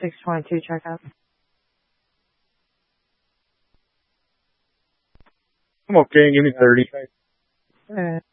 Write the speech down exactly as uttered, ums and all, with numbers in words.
six twenty-two checkup. I'm okay. Give me thirty. All right.